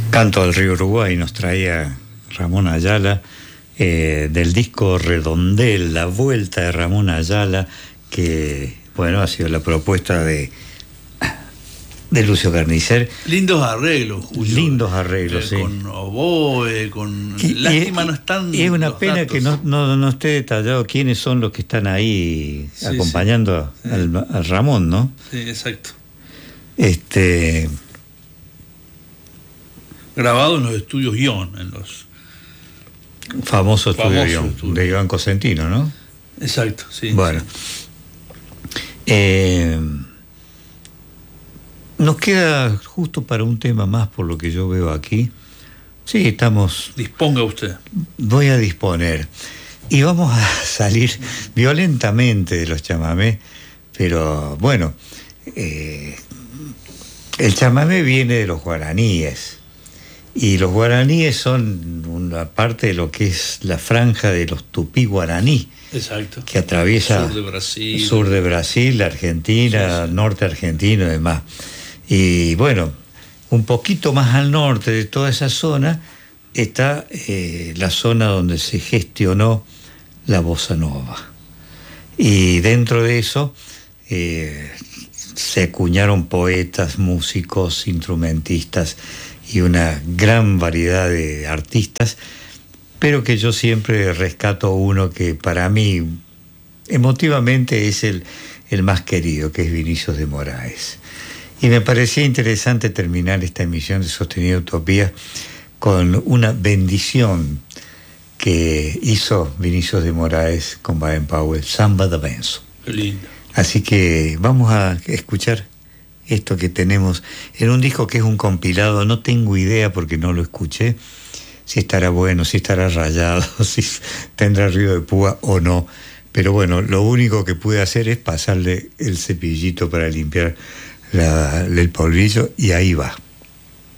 Canto al Río Uruguay nos traía Ramón Ayala del disco Redondel, la vuelta de Ramón Ayala, que bueno, ha sido la propuesta de Lucio Carnicer. Lindos arreglos, Julio. Lindos arreglos, sí. Con oboe, con... Lástima no están. Y es una pena datos. que no esté detallado quiénes son los que están ahí acompañando al Ramón, ¿no? Sí, exacto. Grabado en los estudios Ion, en los famosos estudios de Iván Cosentino, ¿no? Exacto, sí. Bueno. Nos queda justo para un tema más, por lo que yo veo aquí. Sí, estamos... Disponga usted. Voy a disponer. Y vamos a salir violentamente de los chamamés, pero bueno, el chamamé viene de los guaraníes. Y los guaraníes son una parte de lo que es la franja de los tupí guaraní. Exacto. Que atraviesa sur de Brasil, Argentina, norte argentino y demás. Y bueno, un poquito más al norte de toda esa zona está la zona donde se gestionó la bossa nova. Y dentro de eso se acuñaron poetas, músicos, instrumentistas y una gran variedad de artistas, pero que yo siempre rescato uno que para mí emotivamente es el más querido, que es Vinicius de Moraes. Y me parecía interesante terminar esta emisión de Sostenido Utopía con una bendición que hizo Vinicius de Moraes con Baden Powell, Samba da Benção. Qué lindo. Así que vamos a escuchar esto que tenemos en un disco que es un compilado. No tengo idea porque no lo escuché, si estará bueno, si estará rayado, si tendrá ruido de púa o no. Pero bueno, lo único que pude hacer es pasarle el cepillito para limpiar el polvillo, y ahí va.